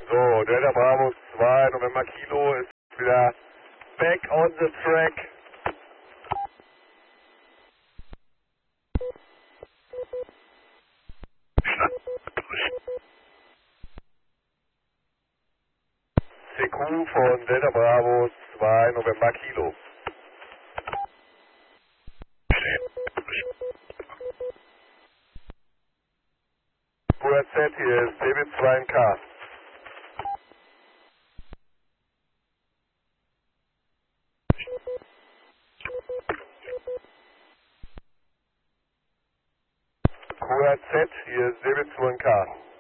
So, Delta Bravo 2, November Kilo ist wieder back on the track. CQ von Delta Bravo 2, November Kilo. QRZ, hier ist DB2NK. QRZ, hier ist DB2NK.